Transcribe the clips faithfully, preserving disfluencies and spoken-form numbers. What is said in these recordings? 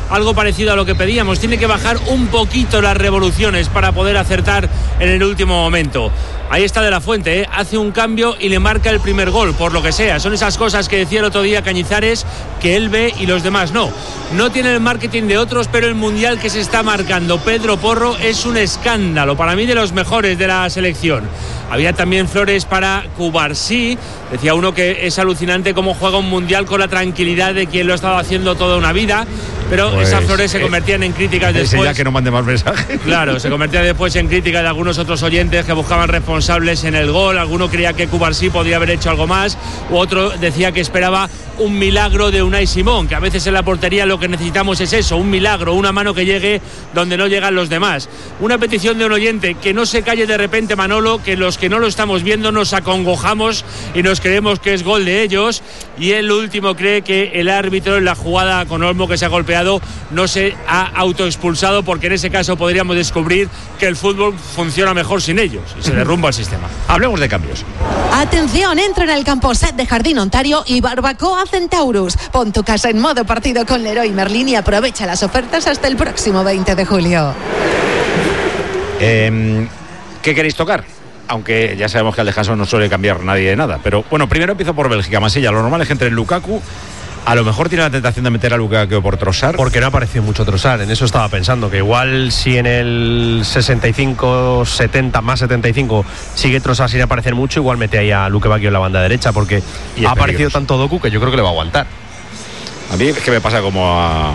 algo parecido a lo que pedíamos. Tiene que bajar un poquito las revoluciones para poder acertar en el último momento. Ahí está De la Fuente, ¿eh? Hace un cambio y le marca el primer gol, por lo que sea. Son esas cosas que decía el otro día Cañizares, que él ve y los demás no. No tiene el marketing de otros, pero el mundial que se está marcando Pedro Porro es un escándalo, para mí de los mejores de la selección. Había también flores para Cubarsí. Decía uno que es alucinante cómo juega un mundial con la tranquilidad de quien lo ha estado haciendo toda una vida, pero pues, esas flores se convertían en críticas ese después. Ya que no mande más mensajes. Claro, se convertían después en críticas de algunos otros oyentes que buscaban responsables en el gol. Alguno creía que Cubarsí podía haber hecho algo más, u otro decía que esperaba un milagro de Unai Simón, que a veces en la portería lo que necesitamos es eso, un milagro, una mano que llegue donde no llegan los demás. Una petición de un oyente, que no se calle de repente Manolo, que los que no lo estamos viendo nos acongojamos y nos creemos que es gol de ellos, y el último cree que el árbitro en la jugada con Olmo que se ha golpeado no se ha autoexpulsado, porque en ese caso podríamos descubrir que el fútbol funciona mejor sin ellos y se derrumba el sistema. Hablemos de cambios. Atención, entra en el campo set de Jardín Ontario y Barbacoa Centaurus. Pon tu casa en modo partido con Leroy Merlin y aprovecha las ofertas hasta el próximo veinte de julio. Eh, ¿Qué queréis tocar? Aunque ya sabemos que al descanso no suele cambiar nadie de nada. Pero bueno, primero empiezo por Bélgica. Masilla, lo normal es que entre en Lukaku. A lo mejor tiene la tentación de meter a Lukaku por Trossard. Porque no ha aparecido mucho Trossard, en eso estaba pensando, que igual si en el sesenta y cinco, setenta, más setenta y cinco sigue Trossard sin aparecer mucho, igual mete ahí a Luke Bacchio en la banda derecha, porque ha aparecido tanto Doku que yo creo que le va a aguantar. A mí es que me pasa como a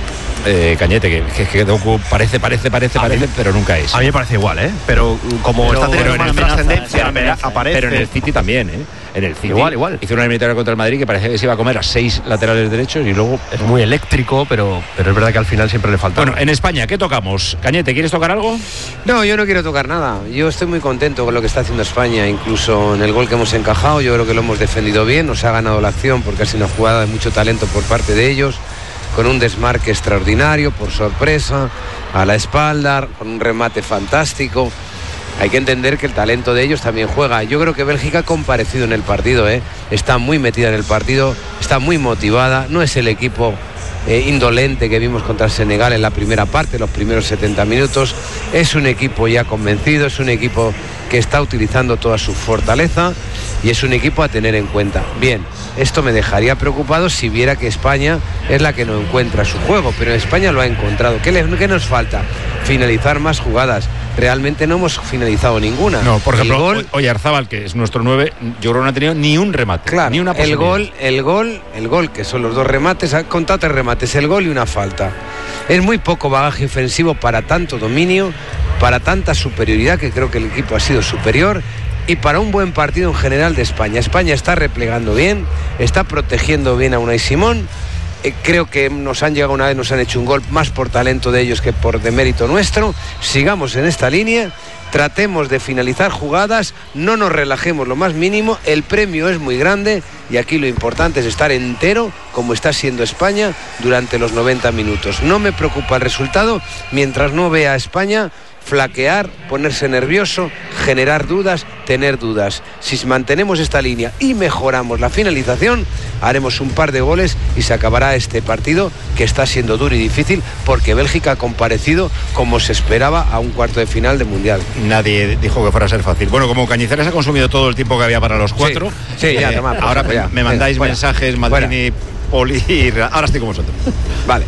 eh, Cañete, que, que, que Doku parece, parece, parece, a parece, mí, pero nunca es. A mí me parece igual, ¿eh? Pero como pero, está teniendo más trascendencia, aparece. Pero en el City también, ¿eh? En el City, igual, igual. Hizo una eliminatoria contra el Madrid que parecía que se iba a comer a seis laterales derechos y luego... Es muy eléctrico, pero, pero es verdad que al final siempre le falta. Bueno, en España, ¿qué tocamos? Cañete, ¿quieres tocar algo? No, yo no quiero tocar nada. Yo estoy muy contento con lo que está haciendo España, incluso en el gol que hemos encajado. Yo creo que lo hemos defendido bien, nos ha ganado la acción porque ha sido una jugada de mucho talento por parte de ellos, con un desmarque extraordinario, por sorpresa, a la espalda, con un remate fantástico. Hay que entender que el talento de ellos también juega. Yo creo que Bélgica ha comparecido en el partido, ¿eh? Está muy metida en el partido, está muy motivada. No es el equipo eh, indolente que vimos contra el Senegal en la primera parte, los primeros setenta minutos. Es un equipo ya convencido, es un equipo que está utilizando toda su fortaleza y es un equipo a tener en cuenta. Bien, esto me dejaría preocupado si viera que España es la que no encuentra su juego, pero España lo ha encontrado. ¿Qué, le, qué nos falta? Finalizar más jugadas. Realmente no hemos finalizado ninguna. No, por ejemplo, gol, Oyarzabal, que es nuestro nueve, yo creo que no ha tenido ni un remate, claro, ni una posibilidad. El gol, el gol, el gol, que son los dos remates, ha contado tres remates, el gol y una falta. Es muy poco bagaje ofensivo para tanto dominio, para tanta superioridad, que creo que el equipo ha sido superior, y para un buen partido en general de España. España está replegando bien, está protegiendo bien a Unai Simón. Eh, creo que nos han llegado una vez, nos han hecho un gol más por talento de ellos que por demérito nuestro. Sigamos en esta línea, tratemos de finalizar jugadas, no nos relajemos lo más mínimo. El premio es muy grande y aquí lo importante es estar entero, como está siendo España durante los noventa minutos. No me preocupa el resultado mientras no vea a España flaquear, ponerse nervioso, generar dudas, tener dudas. Si mantenemos esta línea y mejoramos la finalización, haremos un par de goles y se acabará este partido, que está siendo duro y difícil, porque Bélgica ha comparecido como se esperaba a un cuarto de final de Mundial. Nadie dijo que fuera a ser fácil. Bueno, como Cañizares ha consumido todo el tiempo que había para los cuatro, sí, sí, eh, ya, toma, ahora ya, me mandáis fuera, mensajes, Maldini, Poli, y ahora estoy con vosotros. Vale.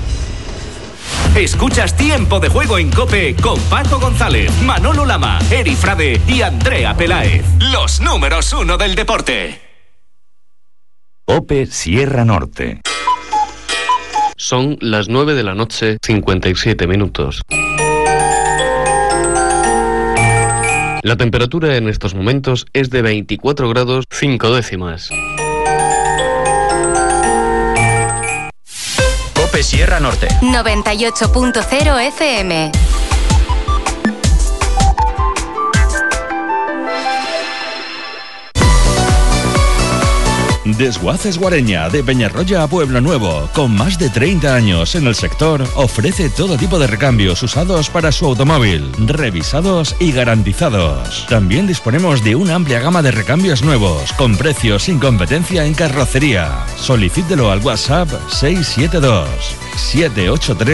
Escuchas Tiempo de Juego en COPE con Paco González, Manolo Lama, Eri Frade y Andrea Peláez. Los números uno del deporte. COPE Sierra Norte. Son las nueve de la noche, cincuenta y siete minutos. La temperatura en estos momentos es de veinticuatro grados cinco décimas. COPE Sierra Norte. noventa y ocho punto cero F M. Desguaces Guareña, de Peñarroya a Pueblo Nuevo, con más de treinta años en el sector, ofrece todo tipo de recambios usados para su automóvil, revisados y garantizados. También disponemos de una amplia gama de recambios nuevos, con precios sin competencia en carrocería. Solicítelo al WhatsApp seis siete dos, siete ocho tres